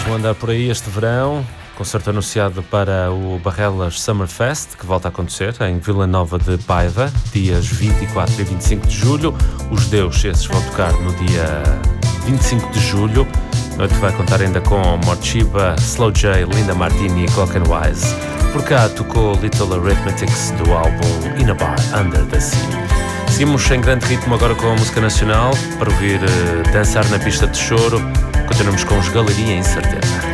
vão andar por aí este verão. Concerto anunciado para o Barrelas Summer Fest, que volta a acontecer em Vila Nova de Paiva, dias 24 e 25 de julho. Os Deus, esses vão tocar no dia 25 de julho. Noite que vai contar ainda com Morchiba, Slow J, Linda Martini e Clockenwise. Por cá tocou Little Arithmetics do álbum In a Bar Under the Sea. Seguimos em grande ritmo agora com a música nacional para ouvir Dançar na Pista de Choro. Continuamos com os Galeria Incerteza.